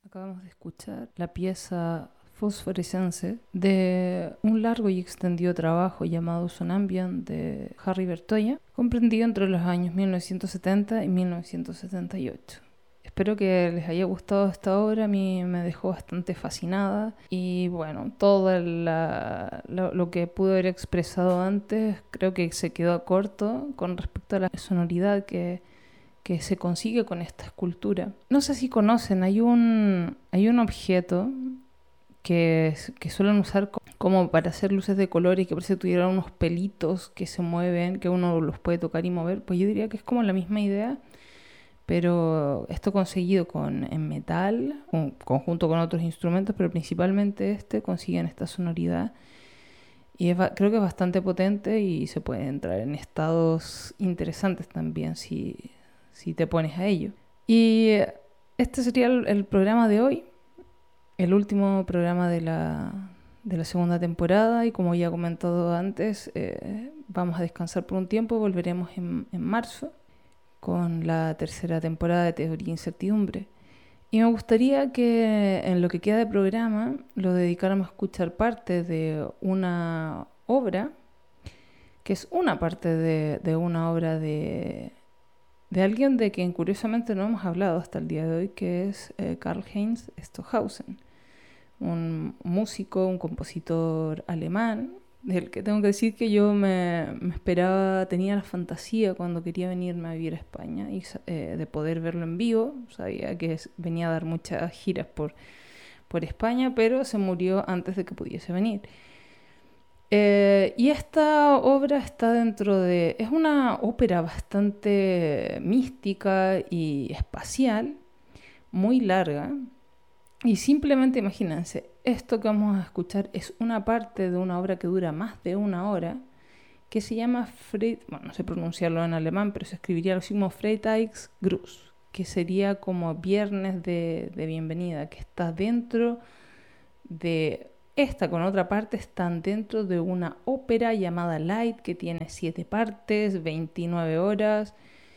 Acabamos de escuchar la pieza Phosphorescence de un largo y extendido trabajo llamado Sonambient de Harry Bertoya, comprendido entre los años 1970 y 1978. Espero que les haya gustado esta obra, a mí me dejó bastante fascinada y bueno, todo lo que pude haber expresado antes creo que se quedó corto con respecto a la sonoridad que se consigue con esta escultura. No sé si conocen, hay un objeto que suelen usar como para hacer luces de color y que parece que tuvieran unos pelitos que se mueven, que uno los puede tocar y mover. Pues yo diría que es como la misma idea, pero esto conseguido en metal, conjunto con otros instrumentos, pero principalmente consiguen esta sonoridad. Y creo que es bastante potente y se puede entrar en estados interesantes también si te pones a ello. Y este sería el programa de hoy, el último programa de la segunda temporada, y como ya he comentado antes, vamos a descansar por un tiempo, volveremos en marzo con la tercera temporada de Teoría e Incertidumbre. Y me gustaría que en lo que queda de programa lo dedicáramos a escuchar parte de una obra, que es una parte de una obra de alguien de quien curiosamente no hemos hablado hasta el día de hoy, que es Karlheinz Stockhausen, un músico, un compositor alemán, del que tengo que decir que yo me esperaba, tenía la fantasía cuando quería venirme a vivir a España y de poder verlo en vivo. Sabía que venía a dar muchas giras por España, pero se murió antes de que pudiese venir. Y esta obra está dentro de... Es una ópera bastante mística y espacial, muy larga. Y simplemente imagínense, esto que vamos a escuchar es una parte de una obra que dura más de una hora, que se llama no sé pronunciarlo en alemán, pero se escribiría lo mismo Freitagsgruß, que sería como viernes de bienvenida, que está dentro de... Esta con otra parte están dentro de una ópera llamada Light, que tiene 7 partes, 29 horas,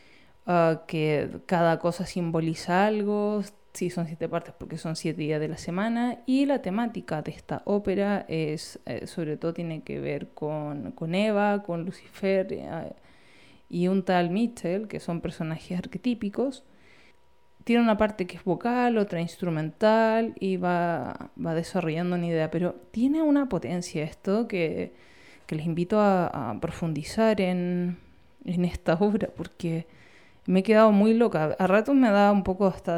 que cada cosa simboliza algo. Sí, son 7 partes porque son 7 días de la semana. Y la temática de esta ópera es, sobre todo tiene que ver con Eva, con Lucifer y un tal Mitchell, que son personajes arquetípicos. Tiene una parte que es vocal, otra instrumental y va desarrollando una idea, pero tiene una potencia esto que les invito a profundizar en esta obra, porque me he quedado muy loca. A ratos me da un poco hasta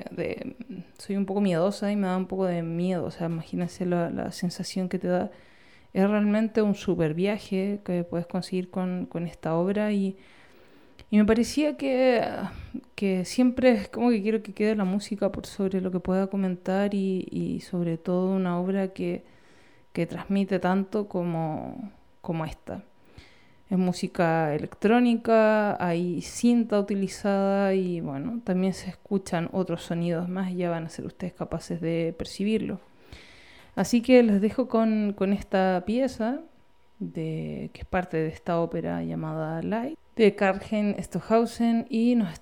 soy un poco miedosa y me da un poco de miedo, o sea, imagínense la sensación que te da. Es realmente un super viaje que puedes conseguir con esta obra y me parecía que siempre es como que quiero que quede la música por sobre lo que pueda comentar y sobre todo una obra que transmite tanto como esta. Es música electrónica, hay cinta utilizada y bueno, también se escuchan otros sonidos más y ya van a ser ustedes capaces de percibirlo. Así que les dejo con esta pieza que es parte de esta ópera llamada Light, de Karlheinz Stockhausen, y nos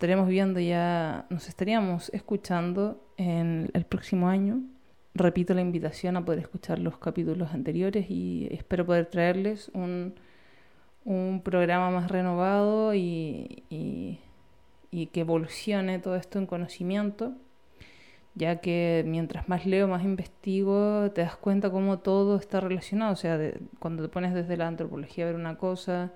estaríamos escuchando en el próximo año. Repito la invitación a poder escuchar los capítulos anteriores y espero poder traerles un programa más renovado y que evolucione todo esto en conocimiento, ya que mientras más leo, más investigo, te das cuenta cómo todo está relacionado. O sea, cuando te pones desde la antropología a ver una cosa,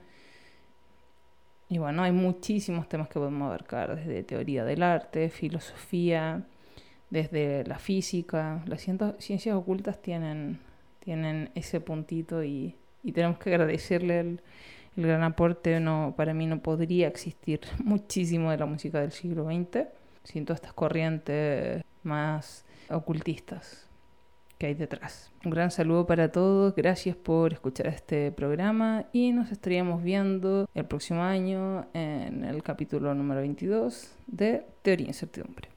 y bueno, hay muchísimos temas que podemos abarcar, desde teoría del arte, filosofía, desde la física. Las ciencias ocultas tienen ese puntito y tenemos que agradecerle el gran aporte. Para mí no podría existir muchísimo de la música del siglo XX sin todas estas corrientes más ocultistas que hay detrás. Un gran saludo para todos, gracias por escuchar este programa y nos estaríamos viendo el próximo año en el capítulo número 22 de Teoría e Incertidumbre.